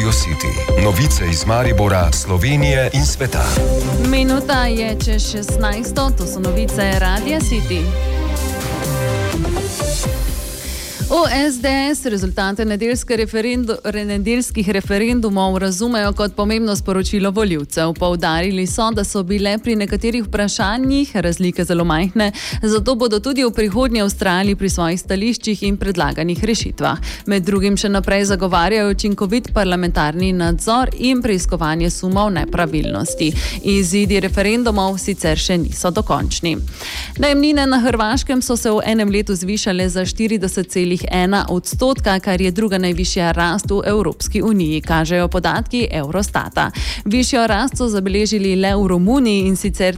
Radio City. Novice iz Maribora, Slovenije in sveta. Minuta je čez 16. To so novice Radia City. V SDS rezultate nedeljskih referendumov razumejo kot pomembno sporočilo volivcev. Poudarili so, da so bile pri nekaterih vprašanjih razlike zelo majhne, zato bodo tudi v prihodnje vztrajali pri svojih stališčih in predlaganih rešitvah. Med drugim še naprej zagovarjajo učinkovit parlamentarni nadzor in preiskovanje sumov nepravilnosti. Izidi referendumov sicer še niso dokončni. Najemnine na Hrvaškem so se v enem letu zvišale za 40,1%, kar je druga najvišja rast v Evropski uniji, kažejo podatki Eurostata. Višjo rast so zabeležili le v Romuniji in sicer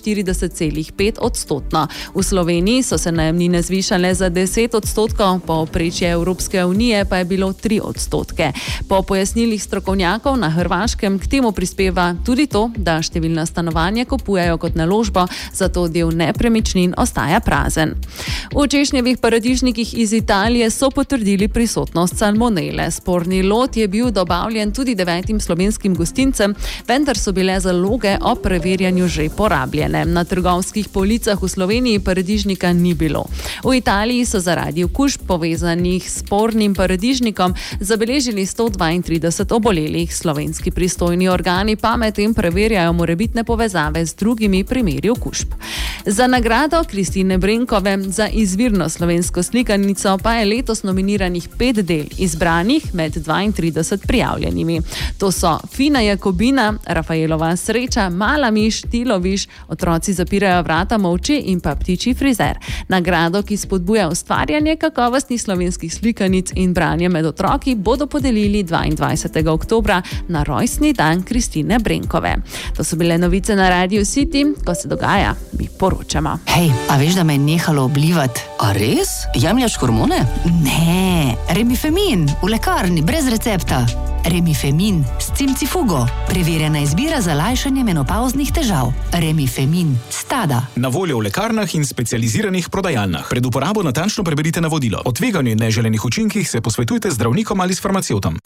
43,5%. V Sloveniji so se najemnine zvišale za 10%, povprečje Evropske unije pa je bilo 3%. Po pojasnilih strokovnjakov na Hrvaškem k temu prispeva tudi to, da številna stanovanja kupujejo kot naložbo, zato del nepremičnin ostaja prazen. V češnjevih paradižnikih iz Italije so potrdili prisotnost salmonele. Sporni lot je bil dobavljen tudi 9 slovenskim gostincem, vendar so bile zaloge ob preverjanju že porabljene. Na trgovskih policah v Sloveniji paradižnika ni bilo. V Italiji so zaradi okužb povezanih s spornim paradižnikom zabeležili 132 obolelih. Slovenski pristojni organi pa medtem preverjajo morebitne povezave z drugimi primeri okužb. Za nagrado Kristine Brenkove za izvirno slovensko slikanico pa je letos nominiranih 5 del, izbranih med 32 prijavljenimi. To so Fina Jakobina, Rafaelova sreča, Mala miš, Tiloviš, Otroci zapirajo vrata molče in pa Ptičji frizer. Nagrado, ki spodbuja ustvarjanje kakovostnih slovenskih slikanic in branje med otroki, bodo podelili 22. oktobra na rojstni dan Kristine Brenkove. To so bile novice na Radio City. Ko se dogaja, mi poročamo. Hej, a veš, da me je nehalo oblivati? A res? Jemljaš hormone? Ne, Remifemin, v lekarni, brez recepta. Remifemin s cimcifugo. Preverjena izbira za lajšanje menopavznih težav. Remifemin Stada. Na voljo v lekarnah in specializiranih prodajalnah. Pred uporabo natančno preberite navodilo. O tveganju in neželenih učinkih se posvetujte z zdravnikom ali s farmacevtom.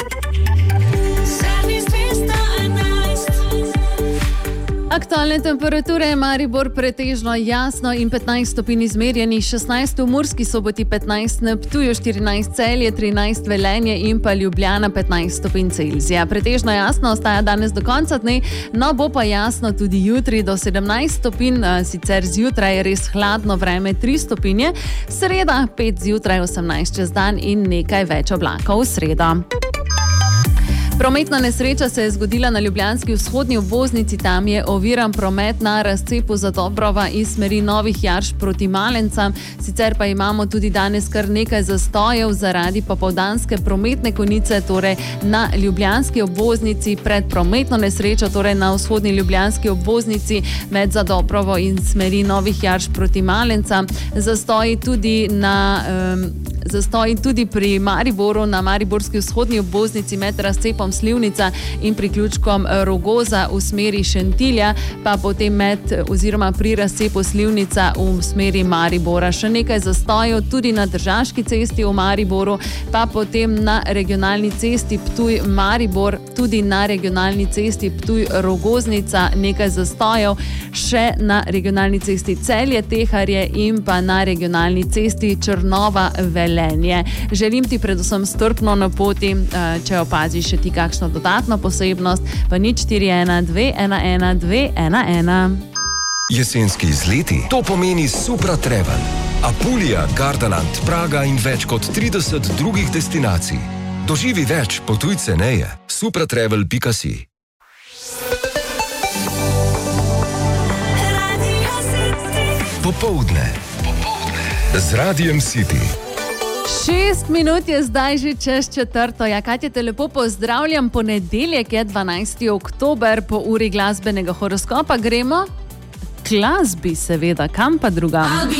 Aktualne temperature: Maribor pretežno jasno in 15 stopinj izmerjenih, 16 v Murski Soboti, 15 na Ptuju, 14 Celje, 13 Velenje in pa Ljubljana, 15 stopinj Celzija. Pretežno jasno ostaja danes do konca dne, no bo pa jasno tudi jutri do 17 stopinj, sicer zjutraj res hladno vreme 3 stopinje, sreda 5 zjutraj, 18 čez dan in nekaj več oblakov v sredo. Prometna nesreča se je zgodila na ljubljanski vzhodni obvoznici. Tam je oviran promet na razcepu Zadobrova iz smeri Novih Jarš proti Malencam. Sicer pa imamo tudi danes kar nekaj zastojev zaradi popoldanske prometne konice, torej na ljubljanski obvoznici pred prometno nesrečo, torej na vzhodni ljubljanski obvoznici med Zadobrovo in smeri Novih Jarš proti Malencam. Zastoji tudi pri Mariboru na mariborski vzhodni obvoznici med razcepom Slivnica in priključkom Rogoza v smeri Šentilja, pa potem pri razcepu Slivnica v smeri Maribora. Še nekaj zastojev tudi na Državski cesti v Mariboru, pa potem na regionalni cesti Ptuj-Maribor, tudi na regionalni cesti Ptuj-Rogoznica nekaj zastojev, še na regionalni cesti Celje-Teharje in pa na regionalni cesti Črnova-Velenje. Želim ti predvsem strpno na poti, če opaziš še ti kakšno dodatno posebnost, pa 041 211 211. Jesenski izleti, to pomeni Supra Travel. Apulija, Gardaland, Praga in več kot 30 drugih destinacij. Doživi več, potuj ceneje. supratravel.si. Popoldne z Radijem City. 6 minut je zdaj že čez 4. Ja, Katja, te lepo pozdravljam. Ponedeljek je 12. oktober, po uri glasbenega horoskopa gremo k glasbi, seveda, kam pa drugam.